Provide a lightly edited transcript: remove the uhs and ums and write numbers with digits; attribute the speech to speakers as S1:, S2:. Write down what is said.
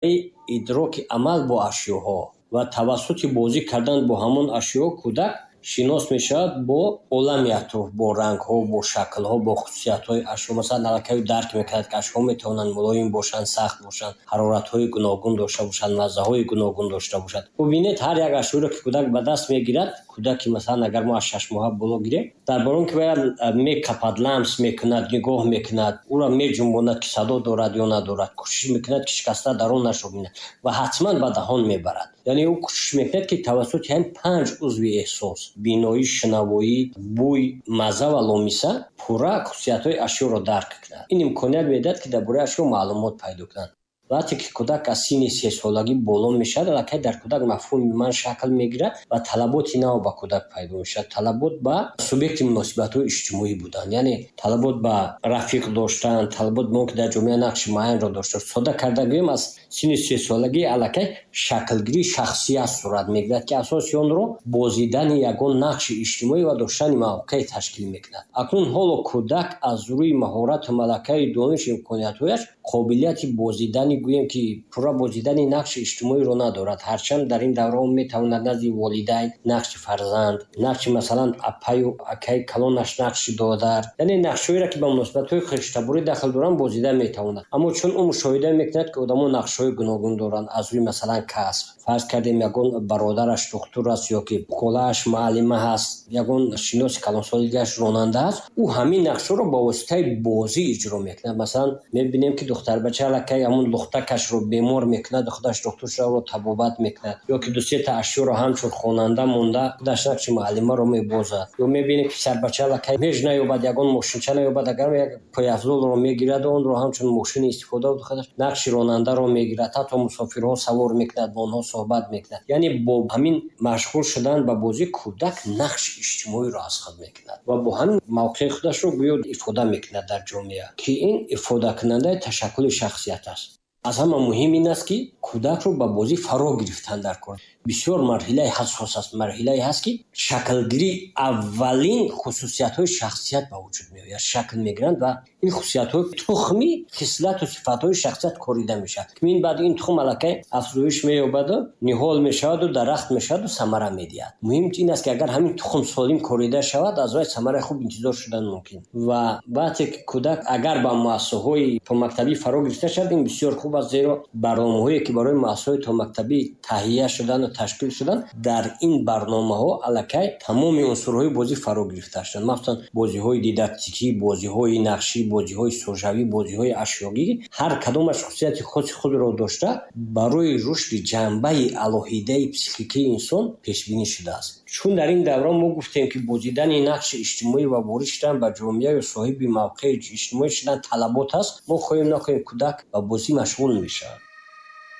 S1: идроки амал бо ашёҳо ва тавассути бозӣ кардан бо ҳамон ашёҳо кӯдак шинос мешавад бо олами атроф, бо рангҳо, бо шаклҳо, бо хусусиятҳои ашё. Масалан, аллакай дарк мекунад, ки ашёҳо метавонанд мулоим бошанд, сахт бошанд, ҳароратҳои гуногун дошта бошанд, маззаҳои гуногун дошта бошанд. Бубинед, ҳар як ашёро ки кӯдак ба даст мегирад, кӯдаки масалан агар мо аз 6 моҳа боло гирем, дар бор он ки бояд мекапад, ламс мекунад, нигоҳ мекунад, ӯро меҷунбонад ки садо дорад ё надорад, кӯшиш мекунад ки шикаста дар он нашавинад ва ҳатман ба даҳон мебарад. яъне ӯ кӯшиш мекунад ки тавассути ҳамин 5 узви эҳсос — биноӣ, шунавоӣ, бӯй, мазза ва ломиса — пурра хусусиятҳои ашёро дарк кунад. ин имконият медиҳад ки дар бораи ашё маълумот пайдо кунад. вақте ки кӯдак аз синни 3 солагӣ боло мешавад, аллакай дар кӯдак мафҳуми ман шакл мегирад ва талаботи нав ба кӯдак пайдо мешавад. талабот ба субъекти муносибатҳои иҷтимоӣ будан, яъне талабот ба рафиқ доштан, талабот ба он ки дар ҷомеа нақши муайянро дошта. сода карда гӯем, аз синни 3 солагӣ аллакай шаклгирии шахсият сурат мегирад, ки асоси онро бозидани ягон нақши иҷтимоӣ ва доштани мавқеъ ташкил мекунад. акнун ҳоло кӯдак аз рӯи маҳорату малакаи дониш имкониятҳояш қобилияти бозидани гӯем ки пурра бозидани нақши иҷтимоиро надорад. ҳарчанд дар ин давра он метавонад назди волидайн нақши фарзанд, нақши масалан апаю акаи калонаш нақши додар, яъне нақшҳоеро ки ба муносибатҳои хиштабурӣ дахл доранд бозида метавонад. аммо чун ӯ мушоҳида мекунад ки одамон нақшҳои гуногун доранд аз рӯи масалан касб, фарз кардем ягон бародараш духтур аст ё ки холааш муаллима ҳаст, ягон шиноси калонсолигааш ронанда аст, ӯ ҳамин нақшҳоро ба воситаи бозӣ иҷро мекунад. масалан мебинем ки духтарбача аллакай ҳамон лухтакашро бемор мекунад, худаш духтур шуда ӯро табобат мекунад, ё ки ду се та ашёро ҳамчун хонанда монда худаш нақши муаллимаро мебозад. ё мебинем ки писарбача аллакай меж наёбад, ягон мошинча наёбад, агар як пойафзолро мегирад онро ҳамчун мошин истифода буд, худаш нақши ронандаро мегирад, ҳатто мусофирҳо савор мекунад, бо онҳо суҳбат мекунад. яъне бо ҳамин машғул шудан ба бозӣ кӯдак нақши иҷтимоиро аз худ мекунад ва бо ҳамин мавқеъи худашро гӯё ифода мекунад дар ҷомеа, ки ин ифодакунандаи ташаккули шахсият аст. аз ҳама муҳим ин аст ки кӯдакро ба бозӣ фаро гирифтан дар кор. бисёр марҳилаи ҳассос аст. марҳилае ҳаст ки шаклгирии аввалин хусусиятҳои шахсият ба вуҷуд меояд, шакл мегиранд ва ин хусусиятҳои тухми хислату сифатҳои шахсият корида мешавад. ин баъд ин тухм аллакай афзоиш меёбаду ниҳол мешаваду дарахт мешаваду самара медиҳад. муҳим ин аст ки агар ҳамин тухм солим корида шавад, аз вай самараи хуб интизор шудан мумкин. ва вақте ки кӯдак агар ба муассисаҳои томактабӣ фаро гирифта шавад, ин бисёр хуб аст, зеро барномаҳое ки барои муассисаҳои томактабӣ таҳия шудану ташкил шудан, дар ин барномаҳо аллакай тамоми унсурҳои бозӣ фаро гирифта шуданд. махсусан бозиҳои дидактикӣ, бозиҳои нақшӣ, бозиҳои сӯжавӣ, бозиҳои ашёгӣ, ҳар кадомаш хусусияти хоси худро дошта барои рушди ҷанбаи алоҳидаи психикии инсон пешбинӣ шудааст. чун дар ин давра мо гуфтем ки бозидани нақши иҷтимоӣ ва ворид шудан ба ҷомеаю соҳиби мавқеи иҷтимоӣ шудан талабот аст, мо хоҳем накоҳем кӯдак ба бозӣ машғул мешавад.